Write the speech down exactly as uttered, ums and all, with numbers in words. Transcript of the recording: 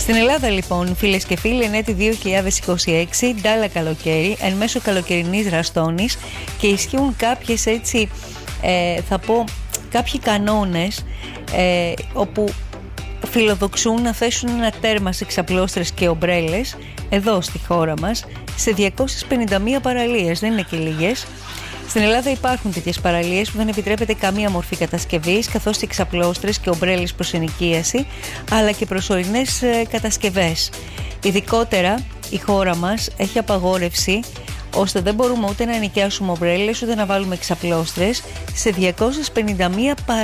Στην Ελλάδα λοιπόν, φίλες και φίλοι, εν έτη δύο χιλιάδες είκοσι έξι, ντάλα καλοκαίρι, εν μέσω καλοκαιρινής ραστόνης, και ισχύουν κάποιες έτσι, ε, θα πω, κάποιοι κανόνες ε, όπου φιλοδοξούν να θέσουν ένα τέρμα σε ξαπλώστρες και ομπρέλες εδώ στη χώρα μας σε διακόσιες πενήντα μία παραλίες, δεν είναι και λίγες. Στην Ελλάδα υπάρχουν τέτοιες παραλίες που δεν επιτρέπεται καμία μορφή κατασκευής, καθώς και ξαπλώστρες και ομπρέλες προς ενοικίαση, αλλά και προσωρινές κατασκευές. Ειδικότερα η χώρα μας έχει απαγόρευση, ώστε δεν μπορούμε ούτε να ενοικιάσουμε ομπρέλες ούτε να βάλουμε ξαπλώστρες σε διακόσιες πενήντα μία παραλίες.